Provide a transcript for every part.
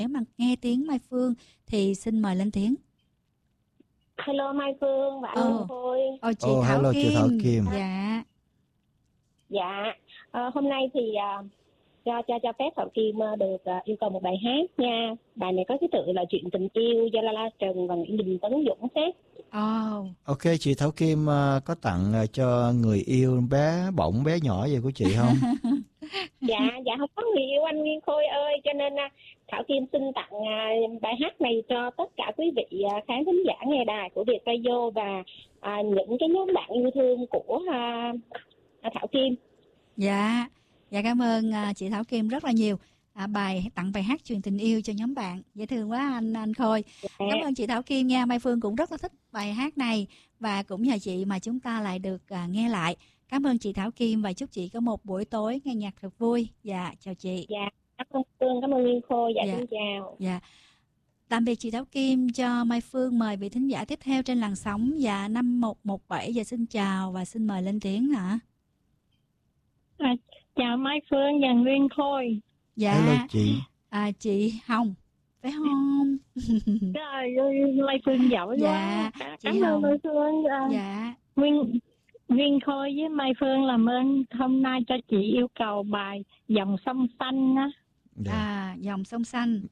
Nếu mà nghe tiếng Mai Phương thì xin mời lên tiếng. Hello Mai Phương và anh Nguyên Khôi. Chị Thảo hello, Kim. chị Thảo Kim. Dạ. Hôm nay thì cho phép Thảo Kim được yêu cầu một bài hát nha. Bài này có cái tựa là Chuyện Tình Yêu do La La Trần và Nguyễn Đình Tấn Dũng hát. Ok, chị Thảo Kim có tặng cho người yêu bé bỏng bé nhỏ gì của chị không? Dạ không có người yêu anh Nguyên Khôi ơi, cho nên Thảo Kim xin tặng bài hát này cho tất cả quý vị khán thính giả nghe đài của Việt Radio và những cái nhóm bạn yêu thương của Thảo Kim. Dạ cảm ơn chị Thảo Kim rất là nhiều. Tặng bài hát Chuyện Tình Yêu cho nhóm bạn, dễ thương quá anh Khôi. Cảm ơn chị Thảo Kim nha. Mai Phương cũng rất là thích bài hát này và cũng nhờ chị mà chúng ta lại được nghe lại. Cảm ơn chị Thảo Kim và chúc chị có một buổi tối nghe nhạc thật vui. Dạ chào chị. Dạ cảm ơn Phương, cảm ơn Nguyên Khôi. Dạ xin chào. Dạ tạm biệt chị Thảo Kim. Cho Mai Phương mời vị thính giả tiếp theo trên làn sóng. Dạ 5117. Dạ xin chào và xin mời lên tiếng ạ. Chào Mai Phương và Nguyên Khôi. Dạ. Hello chị. Chị Hồng phải không? Trời ơi, Mai Phương giỏi quá. Cảm ơn Mai Phương. Nguyên Khôi với Mai Phương làm ơn hôm nay cho chị yêu cầu bài Dòng Sông Xanh á. Dòng Sông Xanh.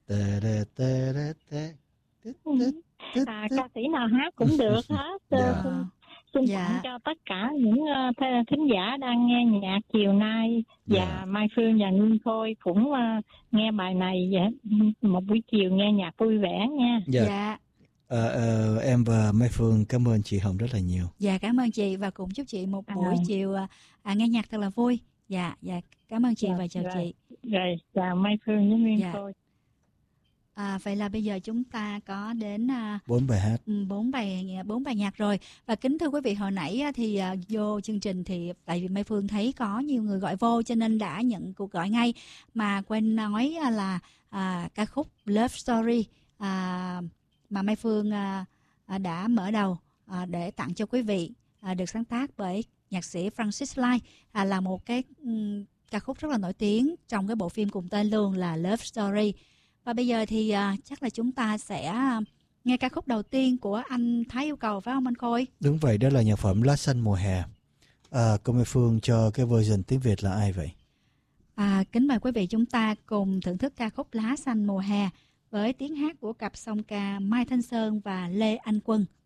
Ca sĩ nào hát cũng được hết. Xin tặng cho tất cả những thính giả đang nghe nhạc chiều nay và Mai Phương và Nguyên Khôi cũng nghe bài này một buổi chiều nghe nhạc vui vẻ nha. Em và Mai Phương cảm ơn chị Hồng rất là nhiều. Dạ cảm ơn chị và cũng chúc chị một buổi chiều nghe nhạc thật là vui. Dạ cảm ơn chị và chào chị. Rồi chào Mai Phương với Nguyên Khôi. Vậy là bây giờ chúng ta có đến 4 bài hát, 4 bài nhạc rồi. Và kính thưa quý vị, hồi nãy thì vô chương trình thì tại vì Mai Phương thấy có nhiều người gọi vô cho nên đã nhận cuộc gọi ngay, mà quên nói là ca khúc Love Story mà Mai Phương đã mở đầu để tặng cho quý vị được sáng tác bởi nhạc sĩ Francis Lai, là một cái ca khúc rất là nổi tiếng trong cái bộ phim cùng tên luôn là Love Story. Và bây giờ thì chắc là chúng ta sẽ nghe ca khúc đầu tiên của anh Thái yêu cầu, phải không anh Khôi? Đúng vậy, đó là nhạc phẩm Lá Xanh Mùa Hè. Cô Mai Phương cho cái version tiếng Việt là ai vậy? Kính mời quý vị chúng ta cùng thưởng thức ca khúc Lá Xanh Mùa Hè với tiếng hát của cặp song ca Mai Thanh Sơn và Lê Anh Quân.